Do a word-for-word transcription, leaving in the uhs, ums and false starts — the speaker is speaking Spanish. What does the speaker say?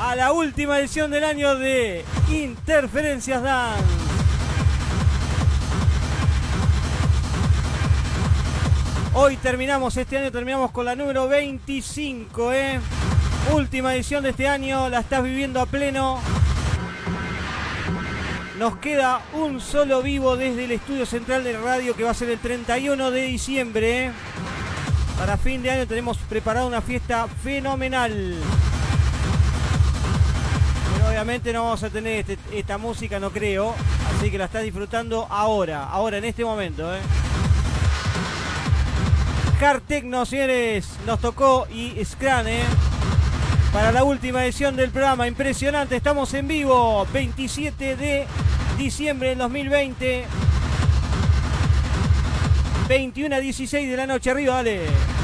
a la última edición del año de Interferencias Dance. Hoy terminamos, este año terminamos con la número veinticinco, ¿eh? Última edición de este año, la estás viviendo a pleno. Nos queda un solo vivo desde el estudio central de radio, que va a ser el treinta y uno de diciembre, ¿eh? Para fin de año tenemos preparada una fiesta fenomenal. Pero obviamente no vamos a tener este, esta música, no creo. Así que la estás disfrutando ahora, ahora en este momento, ¿eh? Hard Techno, señores, nos tocó y Scran, ¿eh? Para la última edición del programa. Impresionante, estamos en vivo. veintisiete de diciembre del dos mil veinte. veintiuno a dieciséis de la noche, arriba, dale.